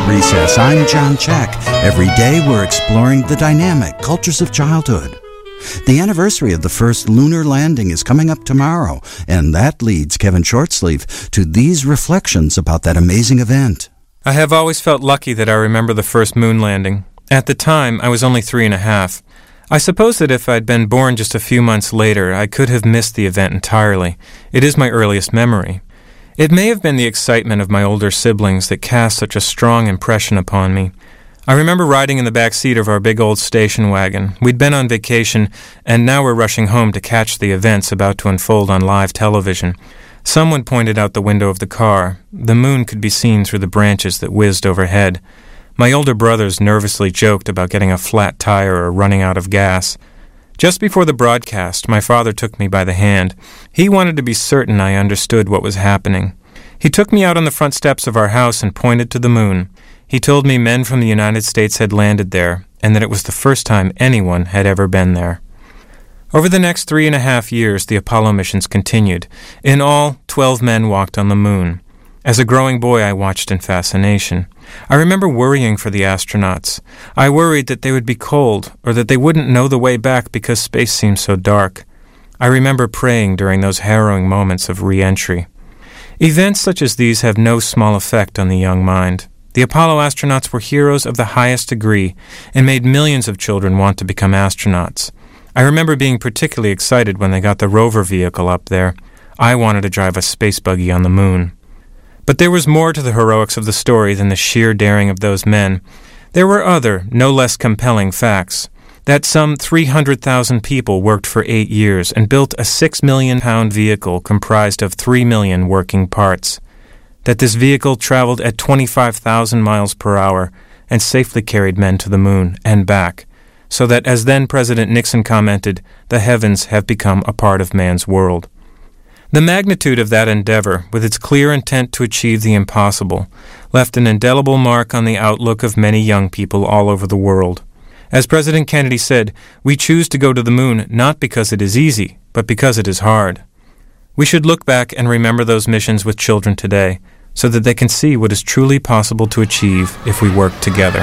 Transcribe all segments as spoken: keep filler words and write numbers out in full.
Recess, I'm John Check. Every day we're exploring the dynamic cultures of childhood. The anniversary of the first lunar landing is coming up tomorrow, and that leads Kevin Shortsleeve to these reflections about that amazing event. I have always felt lucky that I remember the first moon landing. At the time, I was only three and a half. I suppose that if I'd been born just a few months later, I could have missed the event entirely. It is my earliest memory. It may have been the excitement of my older siblings that cast such a strong impression upon me. I remember riding in the back seat of our big old station wagon. We'd been on vacation, and now we're rushing home to catch the events about to unfold on live television. Someone pointed out the window of the car. The moon could be seen through the branches that whizzed overhead. My older brothers nervously joked about getting a flat tire or running out of gas. Just before the broadcast, my father took me by the hand. He wanted to be certain I understood what was happening. He took me out on the front steps of our house and pointed to the moon. He told me men from the United States had landed there, and that it was the first time anyone had ever been there. Over the next three and a half years, the Apollo missions continued. In all, twelve men walked on the moon. As a growing boy, I watched in fascination. I remember worrying for the astronauts. I worried that they would be cold, or that they wouldn't know the way back because space seemed so dark. I remember praying during those harrowing moments of re-entry. Events such as these have no small effect on the young mind. The Apollo astronauts were heroes of the highest degree and made millions of children want to become astronauts. I remember being particularly excited when they got the rover vehicle up there. I wanted to drive a space buggy on the moon. But there was more to the heroics of the story than the sheer daring of those men. There were other, no less compelling facts. That some three hundred thousand people worked for eight years and built a six million pound vehicle comprised of three million working parts. That this vehicle traveled at twenty-five thousand miles per hour and safely carried men to the moon and back, so that, as then-President Nixon commented, the heavens have become a part of man's world. The magnitude of that endeavor, with its clear intent to achieve the impossible, left an indelible mark on the outlook of many young people all over the world. As President Kennedy said, we choose to go to the moon not because it is easy, but because it is hard. We should look back and remember those missions with children today, so that they can see what is truly possible to achieve if we work together.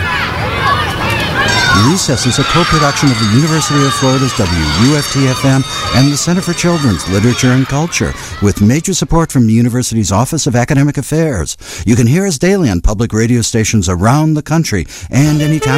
Recess is a co-production of the University of Florida's W U F T F M and the Center for Children's Literature and Culture, with major support from the university's Office of Academic Affairs. You can hear us daily on public radio stations around the country and anytime